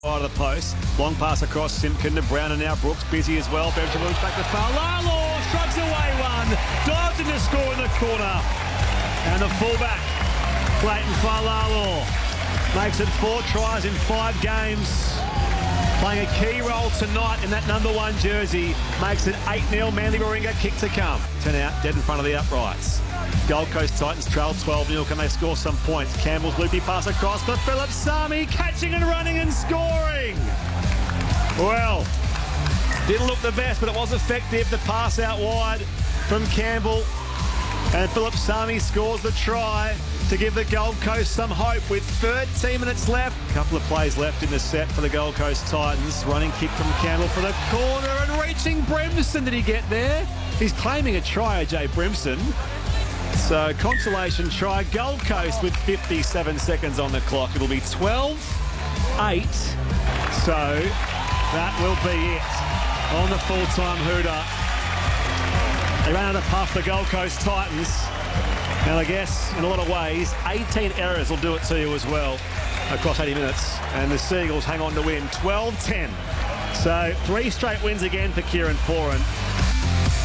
Side of the post. Long pass across Simpkin to Brown, and now Brooks busy as well. Benjamin moves back to Falalo, shrugs away one, dives in to score in the corner. And the fullback, Clayton Falalo, makes it 4 tries in 5 games. Playing a key role tonight in that number 1 jersey. Makes it 8-0. Manly Warringah kick to come. 10 out, dead in front of the uprights. Gold Coast Titans trail 12-0. Can they score some points? Campbell's loopy pass across for Philip Sami, catching and running and scoring. Well, didn't look the best, but it was effective. The pass out wide from Campbell. And Philip Sami scores the try to give the Gold Coast some hope with 13 minutes left. A couple of plays left in the set for the Gold Coast Titans. Running kick from Campbell for the corner and reaching Brimson. Did he get there? He's claiming a try, AJ Brimson. So consolation try. Gold Coast with 57 seconds on the clock. It'll be 12-8. So that will be it on the full-time hooter. They ran out of puff, the Gold Coast Titans. And I guess, in a lot of ways, 18 errors will do it to you as well across 80 minutes. And the Seagulls hang on to win 12-10. So 3 straight wins again for Kieran Foran.